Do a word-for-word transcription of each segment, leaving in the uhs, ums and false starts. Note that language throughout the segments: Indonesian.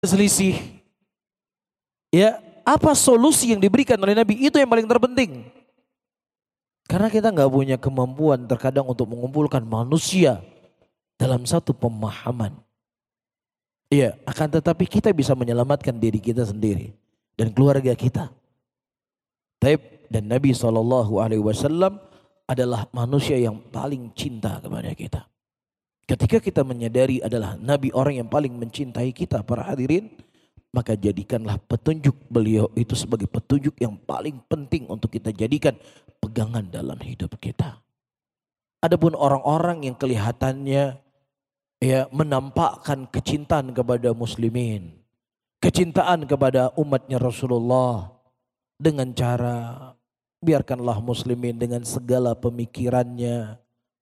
selisih, ya apa solusi yang diberikan oleh Nabi, itu yang paling terpenting. Karena kita nggak punya kemampuan terkadang untuk mengumpulkan manusia dalam satu pemahaman. Iya, akan tetapi kita bisa menyelamatkan diri kita sendiri dan keluarga kita. Taib, dan Nabi shallallahu alaihi wasallam adalah manusia yang paling cinta kepada kita. Ketika kita menyadari adalah Nabi orang yang paling mencintai kita, para hadirin, maka jadikanlah petunjuk beliau itu sebagai petunjuk yang paling penting untuk kita jadikan pegangan dalam hidup kita. Adapun orang-orang yang kelihatannya ya menampakkan kecintaan kepada muslimin, kecintaan kepada umatnya Rasulullah dengan cara biarkanlah muslimin dengan segala pemikirannya.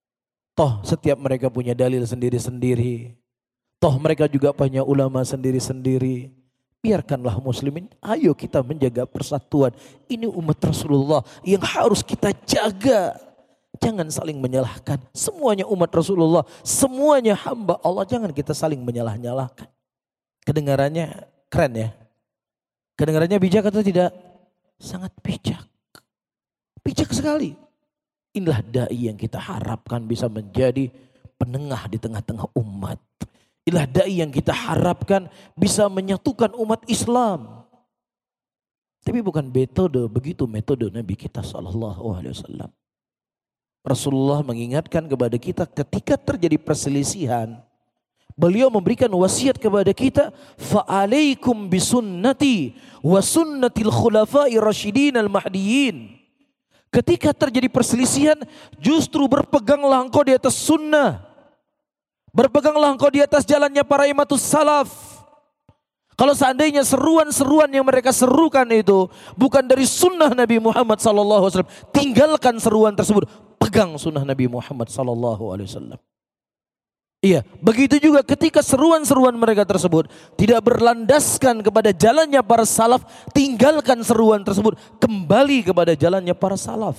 Toh setiap mereka punya dalil sendiri-sendiri. Toh mereka juga punya ulama sendiri-sendiri. Biarkanlah muslimin, ayo kita menjaga persatuan. Ini umat Rasulullah yang harus kita jaga. Jangan saling menyalahkan. Semuanya umat Rasulullah, semuanya hamba Allah. Jangan kita saling menyalah-nyalahkan. Kedengarannya keren ya. Kedengarannya bijak atau tidak? Sangat bijak. Bijak sekali. Inilah dai yang kita harapkan bisa menjadi penengah di tengah-tengah umat. Inilah dai yang kita harapkan bisa menyatukan umat Islam. Tapi bukan metode begitu metode Nabi kita sallallahu alaihi wasallam. Rasulullah mengingatkan kepada kita ketika terjadi perselisihan, beliau memberikan wasiat kepada kita, fa'alaikum bisunnati wa sunnatil khulafa'i rasyidin al-mahdiyyin. Ketika terjadi perselisihan, justru berpeganglah engkau di atas sunnah. Berpeganglah engkau di atas jalannya para imatus salaf. Kalau seandainya seruan-seruan yang mereka serukan itu bukan dari sunnah Nabi Muhammad sallallahu alaihi wasallam, tinggalkan seruan tersebut. Pegang sunnah Nabi Muhammad sallallahu alaihi wasallam. Iya, begitu juga ketika seruan-seruan mereka tersebut tidak berlandaskan kepada jalannya para salaf, tinggalkan seruan tersebut, kembali kepada jalannya para salaf.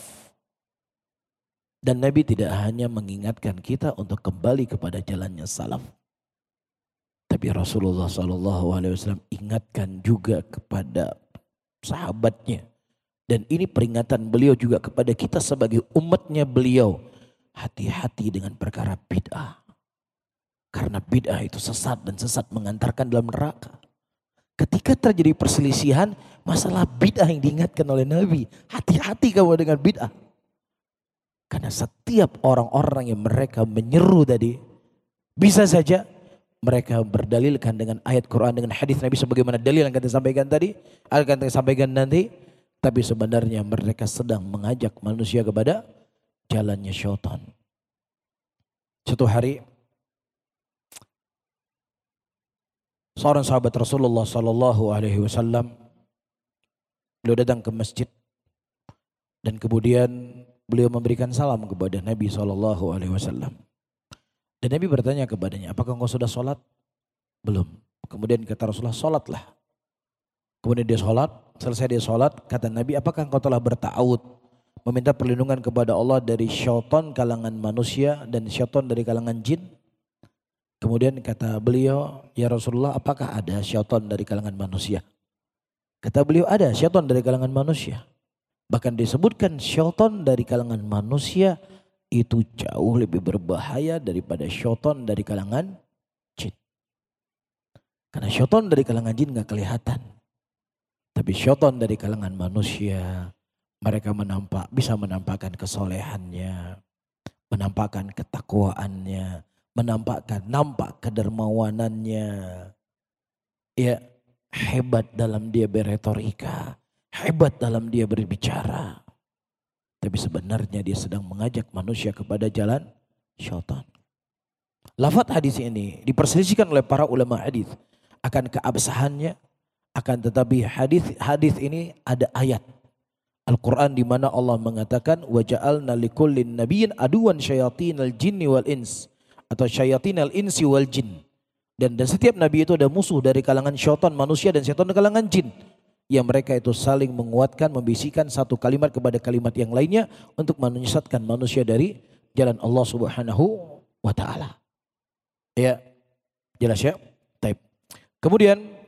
Dan Nabi tidak hanya mengingatkan kita untuk kembali kepada jalannya salaf, tapi Rasulullah shallallahu alaihi wasallam ingatkan juga kepada sahabatnya. Dan ini peringatan beliau juga kepada kita sebagai umatnya beliau. Hati-hati dengan perkara bid'ah. Karena bid'ah itu sesat dan sesat mengantarkan dalam neraka. Ketika terjadi perselisihan, masalah bid'ah yang diingatkan oleh Nabi. Hati-hati kamu dengan bid'ah. Karena setiap orang-orang yang mereka menyeru tadi, bisa saja mereka berdalilkan dengan ayat Quran, dengan hadis Nabi sebagaimana dalil yang kita sampaikan tadi, akan kita sampaikan nanti. Tapi sebenarnya mereka sedang mengajak manusia kepada jalannya syaitan. Suatu hari, seorang sahabat Rasulullah sallallahu alaihi wasallam beliau datang ke masjid dan kemudian beliau memberikan salam kepada Nabi sallallahu alaihi wasallam. Dan Nabi bertanya kepadanya, apakah engkau sudah sholat? Belum. Kemudian kata Rasulullah, sholatlah. Kemudian dia sholat, selesai dia sholat, kata Nabi, apakah engkau telah berta'awud, meminta perlindungan kepada Allah dari syaitan kalangan manusia dan syaitan dari kalangan jin? Kemudian kata beliau, ya Rasulullah, apakah ada syaitan dari kalangan manusia? Kata beliau, ada syaitan dari kalangan manusia. Bahkan disebutkan syaitan dari kalangan manusia itu jauh lebih berbahaya daripada syaitan dari kalangan jin. Karena syaitan dari kalangan jin gak kelihatan. Tapi syaitan dari kalangan manusia, mereka menampak, bisa menampakkan kesolehannya, menampakkan ketakwaannya, menampakkan nampak kedermawanannya. Ya, hebat dalam dia berretorika, hebat dalam dia berbicara. Tapi sebenarnya dia sedang mengajak manusia kepada jalan syaitan. Lafaz hadis ini diperselisihkan oleh para ulama hadis akan keabsahannya, akan tetapi hadis hadis ini ada ayat Al-Quran di mana Allah mengatakan wa ja'alna likullin nabiyyin aduwan syayatinal jinni wal ins atau syayatinal insi wal jin. Dan, dan setiap nabi itu ada musuh dari kalangan syaitan manusia dan syaitan dari kalangan jin. Yang mereka itu saling menguatkan, membisikkan satu kalimat kepada kalimat yang lainnya untuk menyesatkan manusia dari jalan Allah Subhanahu wa taala. Ya, jelas ya? Taib. Kemudian